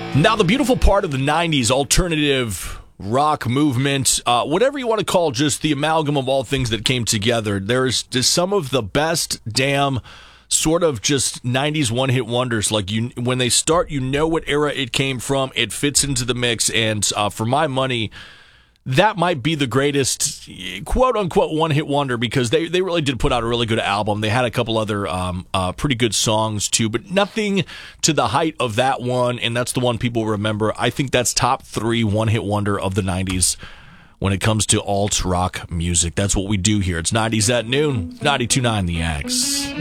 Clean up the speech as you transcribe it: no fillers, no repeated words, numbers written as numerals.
Now, the beautiful part of the 90s alternative rock movement, whatever you want to call just the amalgam of all things that came together, there's just some of the best damn sort of just 90s one-hit wonders. Like, when they start, you know what era it came from. It fits into the mix, and for my money, that might be the greatest quote-unquote one-hit wonder, because they really did put out a really good album. They had a couple other pretty good songs, too, but nothing to the height of that one, and that's the one people remember. I think that's top 3 one-hit wonder of the 90s when it comes to alt-rock music. That's what we do here. It's 90s at noon, 92.9 The X.